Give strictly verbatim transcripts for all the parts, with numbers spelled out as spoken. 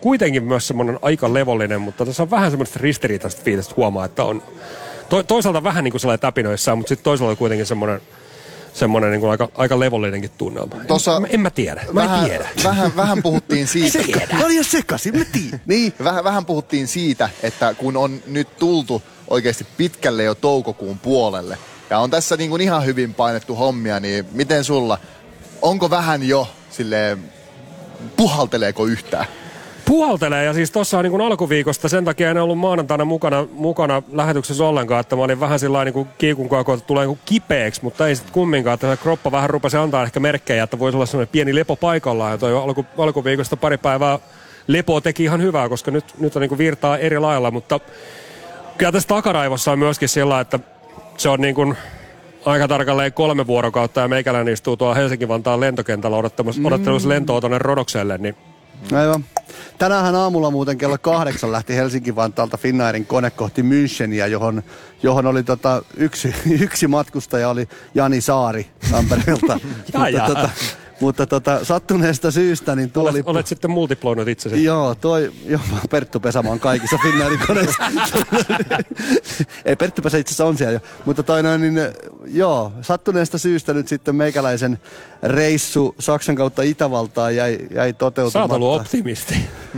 kuitenkin myös semmoinen aika levollinen, mutta tässä on vähän semmoista ristiriitaista fiilistä huomaa, että on to, toisaalta vähän niin kuin sellainen täpinöissään, mutta sitten toisaalta kuitenkin semmoinen semmoinen niin kuin aika, aika levollinenkin tunnelma. Tossa en, en mä tiedä. Mä vähän, en tiedä. Vähän, vähän puhuttiin siitä. Mä olin jo sekaisin, mä tiedän. Niin, vähän, vähän puhuttiin siitä, että kun on nyt tultu oikeasti pitkälle jo toukokuun puolelle, ja on tässä niin kuin ihan hyvin painettu hommia, niin miten sulla, onko vähän jo silleen, puhalteleeko yhtään? Puhaltelee, ja siis tuossa on niin kuin alkuviikosta, sen takia en ollut maanantaina mukana, mukana lähetyksessä ollenkaan, että mä olin vähän sillä niin kuin kiikun että tulee niin kipeäksi, mutta ei sitten kumminkaan, että kroppa vähän rupesi antaa ehkä merkkejä, että voisi olla sellainen pieni lepo paikallaan, ja toi alku, alkuviikosta pari päivää lepoa teki ihan hyvää, koska nyt, nyt on niin kuin virtaa eri lailla, mutta kyllä tässä takaraivossa on myöskin sillä, että se on niin kuin aika tarkalleen kolme vuorokautta, ja meikäläinen istuu tuolla Helsinki-Vantaan lentokentällä odottamassa, mm. odottelussa lentoa tuonne Rodokselle, niin aivan. Tänäänhän aamulla muuten kello kahdeksan lähti Helsinki-Vantaalta Finnairin kone kohti Müncheniä, johon, johon oli tota, yksi, yksi matkustaja, oli Jani Saari Tampereelta. mutta, tota, mutta tota, sattuneesta syystä niin tuo olet, oli... Olet sitten multiploinut itsesi. Joo, toi, joo, Perttu Pesama on kaikissa Finnairin koneissa. Ei, Perttu Pesä itse asiassa on siellä jo. Mutta toi noin, niin joo, sattuneesta syystä nyt sitten meikäläisen reissu Saksan kautta Itävaltaan jäi, jäi toteutumatta. Sä oot ollut optimisti.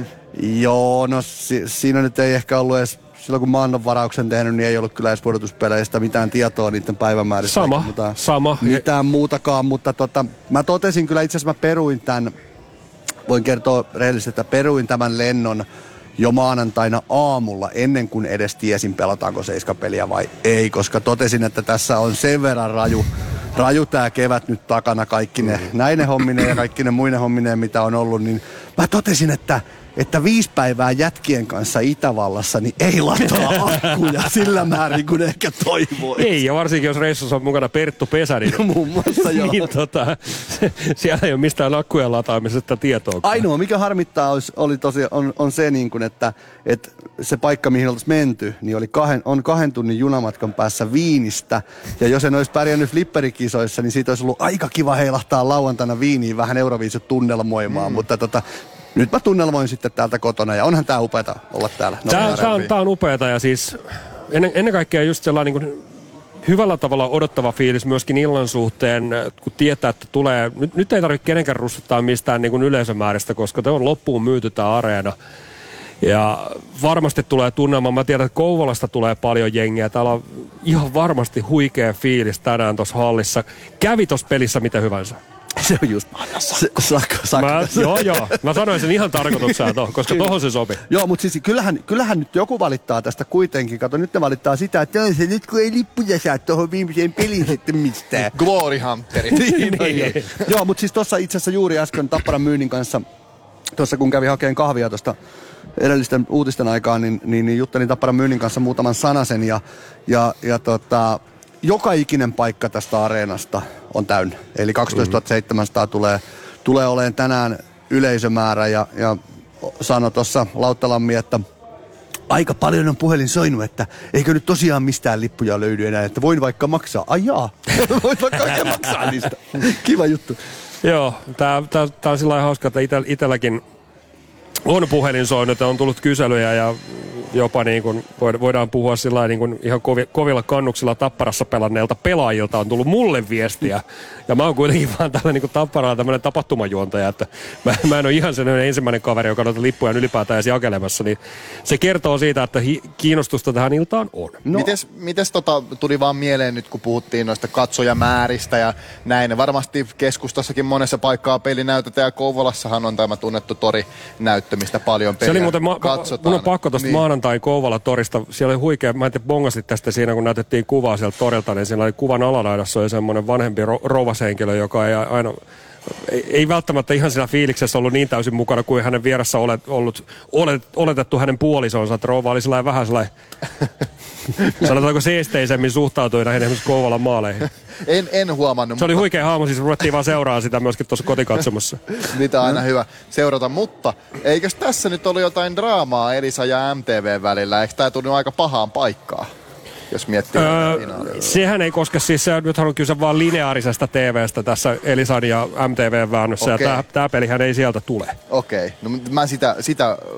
Joo, no si- siinä nyt ei ehkä ollut edes, silloin kun mä annan varauksen tehnyt, niin ei ollut kyllä edes pudotuspeleistä mitään tietoa niiden päivämääristä. Sama, mitään, sama. Mitään muutakaan, mutta tota, mä totesin kyllä itse asiassa, mä peruin tämän, voin kertoa rehellisesti, että peruin tämän lennon jo maanantaina aamulla, ennen kuin edes tiesin pelataanko seiskapeliä vai ei, koska totesin, että tässä on sen verran raju, raju tää kevät nyt takana, kaikki ne näine hommineen ja kaikki ne muine hommineen, mitä on ollut, niin mä totesin, että että viisi päivää jätkien kanssa Itävallassa, niin ei lataa akkuja sillä määrin, kuin ehkä toivoisi. Ei, ja varsinkin jos reissussa on mukana Perttu Pesä, niin, muun muassa joo. niin tota, siellä ei ole mistään akkujen lataamisesta tietoa. Ainoa, mikä harmittaa, olisi, oli tosiaan, on, on se, niin kuin, että, että se paikka, mihin oltaisiin menty, niin oli kahden, on kahden tunnin junamatkan päässä Viinistä. Ja jos en olisi pärjännyt flipperikisoissa, niin siitä olisi ollut aika kiva heilahtaa lauantaina Viiniin vähän Euroviisut tunnelmoimaan, mm. mutta tota... Nyt mä tunnelmoin sitten täältä kotona, ja onhan tää upeata olla täällä. No, tää, tää, on, tää on upeata, ja siis ennen, ennen kaikkea just sellainen niin kuin hyvällä tavalla odottava fiilis myöskin illan suhteen, kun tietää, että tulee, nyt, nyt ei tarvitse kenenkään russuttaa mistään niin kuin yleisömääristä, koska te on loppuun myyty tää areena. Ja varmasti tulee tunnelma. Mä tiedän, että Kouvolasta tulee paljon jengiä. Täällä on ihan varmasti huikea fiilis tänään tuossa hallissa. Kävi tuossa pelissä mitä hyvänsä. Se on just. Se, sakko, sakko. Mä, joo, joo. Mä sanoin sen ihan tarkoituksena tohon, koska tohon se sopi. Joo, mutta siis kyllähän, kyllähän nyt joku valittaa tästä kuitenkin. Kato, nyt ne valittaa sitä, että on se nyt kun ei lippuja saa tohon viimeiseen peliin sitten mistään. Glory Hunteri. niin, niin. Joo, mutta siis tossa itse asiassa juuri äsken Tapparan myynnin kanssa, tuossa kun kävi hakemaan kahvia tuosta edellisten uutisten aikaan, niin, niin, niin juttelin Tapparan myynnin kanssa muutaman sanasen ja, ja, ja tota... Joka ikinen paikka tästä areenasta on täynnä. Eli kaksitoistatuhatta seitsemänsataa tulee, tulee olemaan tänään yleisömäärä. Ja, ja sanoi tuossa Lauttalammi, että aika paljon on puhelin soinut, että eikö nyt tosiaan mistään lippuja löydy enää. Että voin vaikka maksaa. Ai jaa, voin vaikka oikein maksaa niistä. Kiva juttu. Joo, tää, tää, tää on sillä lailla hauska, että ite, itelläkin on puhelin soinut ja on tullut kyselyjä ja jopa niin kuin voidaan puhua sillä niin kuin ihan kovi, kovilla kannuksilla Tapparassa pelanneilta pelaajilta on tullut mulle viestiä. Ja mä oon kuitenkin vaan tällä niin kuin Tapparalla tämmöinen tapahtumajuontaja, että mä, mä en ole ihan sellainen ensimmäinen kaveri, joka noita lippuja ylipäätään edes jakelemassa. Niin se kertoo siitä, että hi, kiinnostusta tähän iltaan on. No. Mites, mites tota, tuli vaan mieleen nyt, kun puhuttiin noista katsojamääristä ja näin. Varmasti keskustassakin monessa paikkaa peli näytetään ja Kouvolassahan on tämä tunnettu torinäyttö, mistä paljon peliä se oli muuten ma- katsotaan. Mun on pakko tuosta niin. maanantain Kouvola torista. Siellä oli huikea, mä en tiedä bongasit tästä siinä, kun näytettiin kuvaa sieltä torilta, niin siellä oli kuvan alalaidassa oli semmoinen vanhempi ro- rouvashenkilö, joka ei aina... Ei, ei välttämättä ihan siinä fiiliksessä ollut niin täysin mukana kuin hänen vieressä olet, ollut olet, oletettu hänen puolisonsa, että rouva oli sellainen vähän sellainen, sanotaanko seesteisemmin suhtautui näihin esimerkiksi Kouvolan maaleihin. En, en huomannut. Se oli huikea haamu, siis ruvettiin vaan seuraamaan sitä myöskin tuossa kotikatsomassa. Mitä aina hyvä seurata, mutta eikös tässä nyt ollut jotain draamaa Elisa ja M T V välillä? Eikö tämä tullut aika pahaan paikkaan? Jos miettii. Öö, sehän ei koske, siis se, nythän on kyse vaan lineaarisesta T V:stä tässä Elisan ja M T V-väännössä, okay. Ja tämä pelihän ei sieltä tule. Okei, okay. No mä sitä, sitä